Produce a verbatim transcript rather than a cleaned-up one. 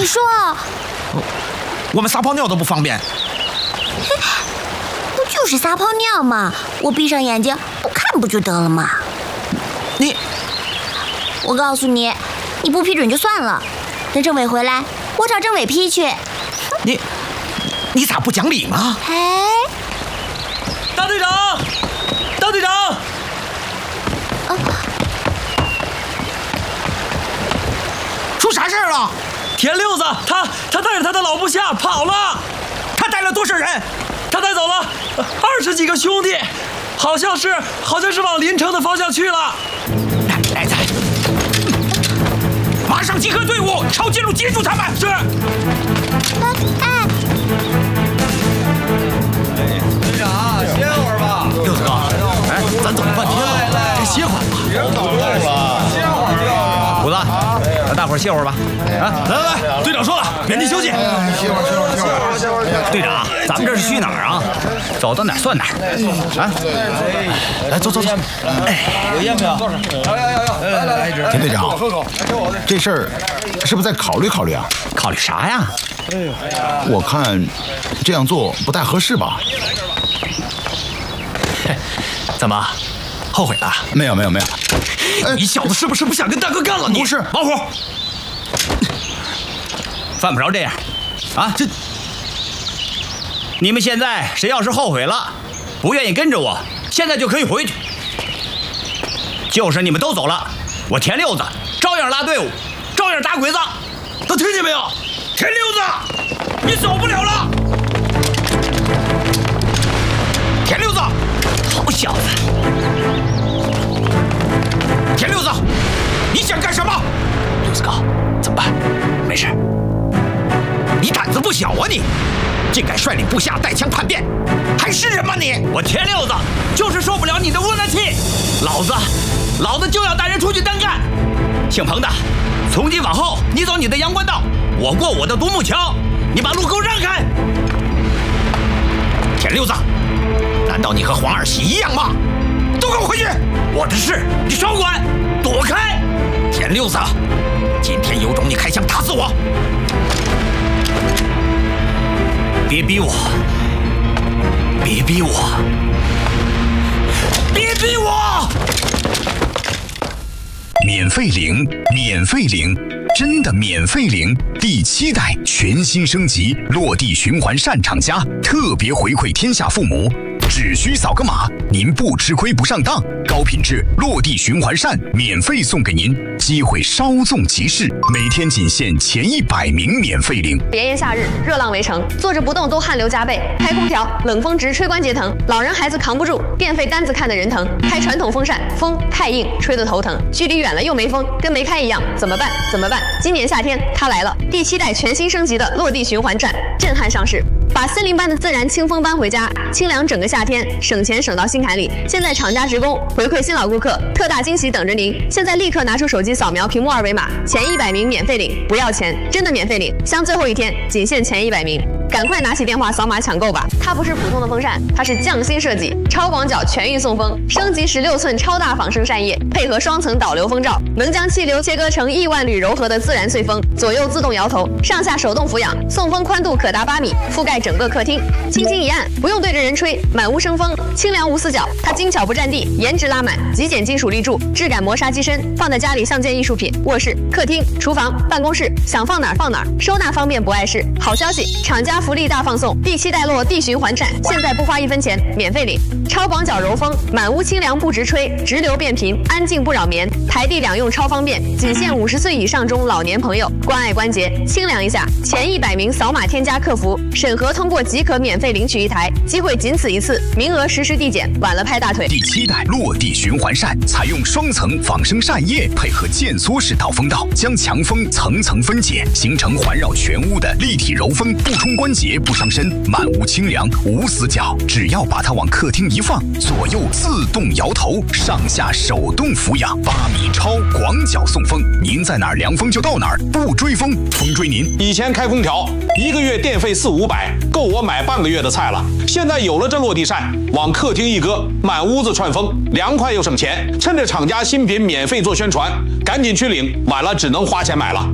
说， 我们撒泡尿都不方便。 不就是撒泡尿吗？我闭上眼睛不看不就得了吗？ 你， 我告诉你，你不批准就算了，等政委回来，我找政委批去。 你，你咋不讲理吗？ 哎， 大队长，大队长。 出啥事儿了？ 田六子他他带着他的老部下跑了， 他带了多少人？ 他带走了二十几个兄弟，好像是好像是往临城的方向去了。 来来来，马上集合队伍，抄近路截住他们。是。 哎， 队长，歇会儿吧。 六子哥，哎，咱走了半天了，该歇会儿吧。 别走动了，歇会儿吧。 虎子，让大伙儿歇会儿吧。啊， 来来来，队长说了，原地休息。 歇会儿，歇会儿，歇会儿，歇会儿。 队长，咱们这是去哪儿啊？走到哪儿算哪儿。啊，来，走走走。 哎，有烟没有？要要要要！来来来， 田队长， 喝口。 这事儿是不是再考虑考虑啊？ 考虑啥呀？ 我看这样做不太合适吧？ 怎么，后悔了？ 没有没有没有。 你小子是不是不想跟大哥干了？你不是， 老虎，犯不着这样，啊！这，你们现在谁要是后悔了，不愿意跟着我，现在就可以回去。就是你们都走了，我田六子照样拉队伍，照样打鬼子。 都听见没有？ 田六子，你走不了了！田六子，好小子！田六子，你想干什么？六子哥，怎么办？没事。你胆子不小啊你！竟敢率领部下带枪叛变，还是人吗你？我田六子就是受不了你的窝囊气，老子，老子就要带人出去单干。姓彭的，从今往后你走你的阳关道，我过我的独木桥，你把路给我让开。田六子，难道你和黄二喜一样吗？都给我回去！我的事你少管，躲开！田六子，今天有种你开枪打死我！别逼我！别逼我！别逼我！ 免费领，免费领，真的免费领！第七代全新升级，落地循环扇厂家特别回馈天下父母。只需扫个码，您不吃亏不上当，高品质落地循环扇免费送给您，机会稍纵即逝，每天仅限前一百名免费领。 炎炎夏日，热浪围城，坐着不动都汗流浃背，开空调冷风直吹关节疼，老人孩子扛不住，电费单子看得人疼，开传统风扇风太硬，吹得头疼，距离远了又没风，跟没开一样，怎么办？怎么办？今年夏天它来了，第七代全新升级的落地循环扇震撼上市。把森林般的自然清风搬回家，清凉整个夏天，省钱省到心坎里。现在厂家职工回馈新老顾客，特大惊喜等着您！现在立刻拿出手机扫描屏幕二维码，前一百名免费领，不要钱，真的免费领，像最后一天，仅限前一百名。赶快拿起电话扫码抢购吧！它不是普通的风扇，它是匠心设计，超广角全域送风，升级十六寸超大仿生扇叶，配合双层导流风罩，能将气流切割成亿万缕柔和的自然碎风，左右自动摇头，上下手动俯仰，送风宽度可达八米，覆盖整个客厅，轻轻一按，不用对着人吹，满屋生风，清凉无死角。它精巧不占地，颜值拉满，极简金属立柱，质感磨砂机身，放在家里像件艺术品。卧室、客厅、厨房、办公室，想放哪儿放哪儿，收纳方便不碍事。好消息，厂家福利大放送，第七代落地循环扇，现在不花一分钱，免费领。超广角柔风，满屋清凉不直吹，直流变频，安静不扰眠，台地两用超方便，仅限五十岁以上中老年朋友，关爱关节，清凉一下。前一百名扫码添加客服，审核通过即可免费领取一台，机会仅此一次，名额实时递减，晚了拍大腿。 第七代落地循环扇采用双层仿生扇叶，配合渐缩式导风道，将强风层层分解，形成环绕全屋的立体柔风，不冲关节，不伤身，满屋清凉无死角。只要把它往客厅一放，左右自动摇头，上下手动俯仰，八米超广角送风，您在哪儿凉风就到哪儿，不追风，风追您。 以前开空调一个月电费四五百，够我买半个月的菜了。现在有了这落地扇，往客厅一搁，满屋子串风，凉快又省钱。趁着厂家新品免费做宣传，赶紧去领，晚了只能花钱买了。